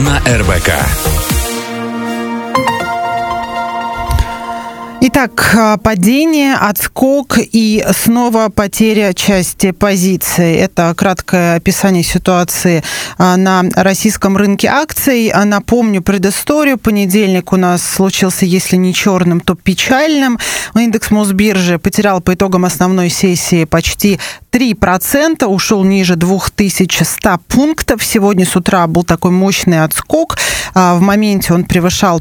на РБК. Итак, падение, отскок и снова потеря части позиций. Это краткое описание ситуации на российском рынке акций. Напомню предысторию. Понедельник у нас случился, если не черным, то печальным. Индекс Мосбиржи потерял по итогам основной сессии почти 3%, ушел ниже 2100 пунктов. Сегодня с утра был такой мощный отскок. В моменте он превышал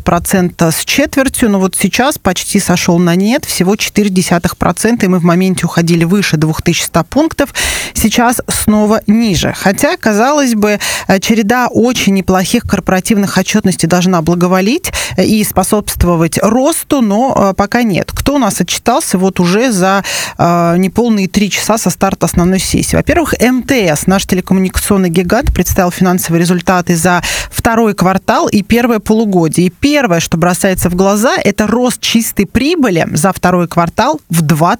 1,25%, но вот сейчас почти сошел на нет, всего 0,4%, и мы в моменте уходили выше 2100 пунктов, сейчас снова ниже. Хотя, казалось бы, череда очень неплохих корпоративных отчетностей должна благоволить и способствовать росту, но пока нет. Кто у нас отчитался вот уже за неполные 3 часа со старта основной сессии? Во-первых, МТС, наш телекоммуникационный гигант, представил финансовые результаты за второй квартал и первое полугодие. И первое, что бросается в глаза, это рост чистой прибыли за второй квартал в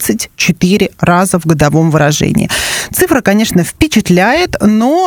24 раза в годовом выражении. Цифра, конечно, впечатляет,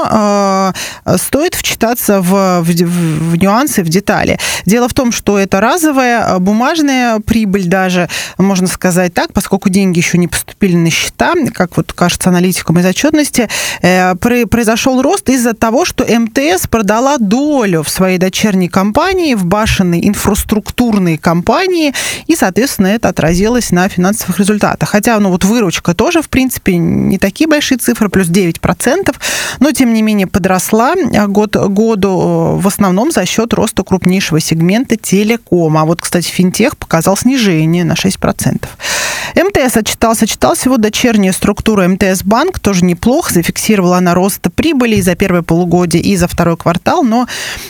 но стоит вчитаться в нюансы, в детали. Дело в том, что это разовая бумажная прибыль даже, можно сказать так, поскольку деньги еще не поступили на счета, как вот кажется аналитикам из отчетности, произошел рост из-за того, что МТС продала долю в своей дочерней компании, в башенной инфраструктурной компании, и, соответственно, это отразилось на финансовых результатах. Хотя, вот выручка тоже, в принципе, не такие большие цифры, плюс 9%, но, тем не менее, подросла год к году в основном за счет роста крупнейшего сегмента телекома. А вот, кстати, финтех показал снижение на 6%. МТС отчитался его дочерняя структура МТС Банк, тоже неплохо, зафиксировала она рост прибыли и за первое полугодие, и за второй квартал, но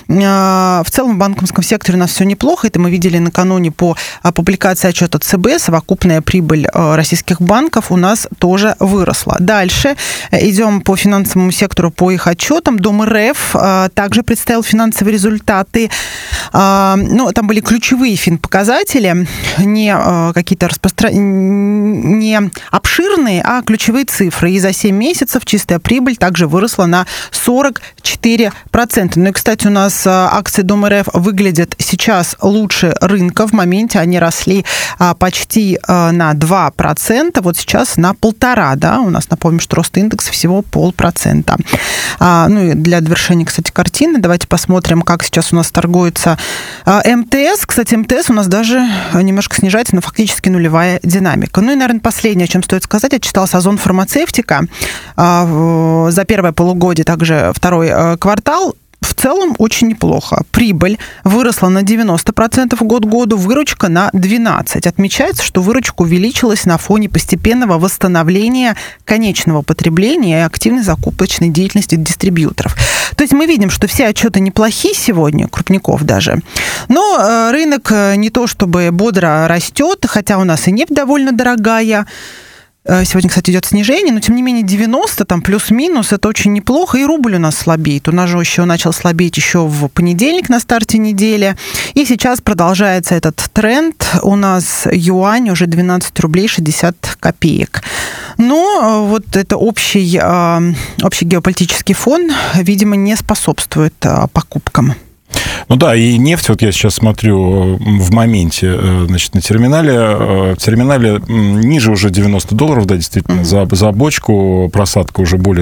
в целом в банковском секторе у нас все неплохо, это мы видели накануне по публикации отчета ЦБ, совокупная прибыль российских банков у нас тоже выросла. Дальше идем по финансовому сектору, по их отчетам. Дом РФ также представил финансовые результаты, там были ключевые финпоказатели, не какие-то не обширные, а ключевые цифры. И за 7 месяцев чистая прибыль также выросла на 44%. Ну и, кстати, у нас акции Дом РФ выглядят сейчас лучше рынка. В моменте они росли почти на 2%, вот сейчас на 1,5%. Да? У нас, напомню, что рост индекса всего 0,5%. И для довершения, кстати, картины, давайте посмотрим, как сейчас у нас торгуется МТС. Кстати, МТС у нас даже немножко снижается, но фактически нулевая динамика. Ну и, наверное, последнее, о чем стоит сказать, отчитался Озон Фармацевтика за первое полугодие, также второй квартал. В целом очень неплохо. Прибыль выросла на 90% год к году, выручка на 12%. Отмечается, что выручка увеличилась на фоне постепенного восстановления конечного потребления и активной закупочной деятельности дистрибьюторов. То есть мы видим, что все отчеты неплохие сегодня, крупников даже, но рынок не то чтобы бодро растет, хотя у нас и нефть довольно дорогая. Сегодня, кстати, идет снижение, но, тем не менее, 90, там, плюс-минус, это очень неплохо, и рубль у нас слабеет. У нас же еще начал слабеть еще в понедельник на старте недели, и сейчас продолжается этот тренд. У нас юань уже 12 рублей 60 копеек. Но вот это общий геополитический фон, видимо, не способствует покупкам. Ну да, и нефть, вот я сейчас смотрю в моменте, значит, на терминале. В терминале ниже уже $90, да, действительно, за бочку просадка уже более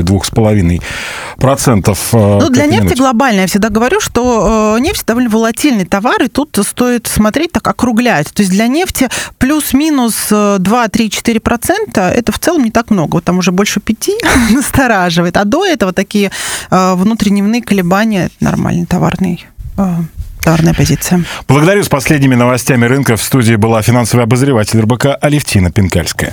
2,5%. Ну, для нефти глобально, я всегда говорю, что нефть довольно волатильный товар, и тут стоит смотреть, так округлять. То есть для нефти плюс-минус 2, 3, 4% это в целом не так много. Вот там уже больше 5 настораживает. А до этого такие внутридневные колебания нормальный товарная позиция. Благодарю. С последними новостями рынка в студии была финансовый обозреватель РБК Алевтина Пинкальская.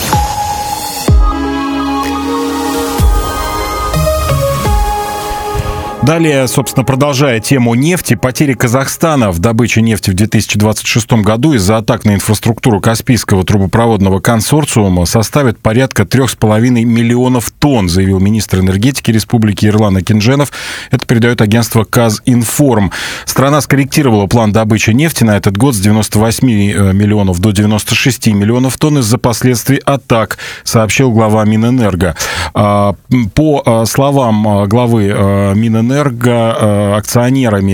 Далее, собственно, продолжая тему нефти, потери Казахстана в добыче нефти в 2026 году из-за атак на инфраструктуру Каспийского трубопроводного консорциума составят порядка 3,5 миллионов тонн, заявил министр энергетики Республики Ерлан Акиндженов. Это передает агентство Казинформ. Страна скорректировала план добычи нефти на этот год с 98 миллионов до 96 миллионов тонн из-за последствий атак, сообщил глава Минэнерго. По словам главы Минэнерго, акционерами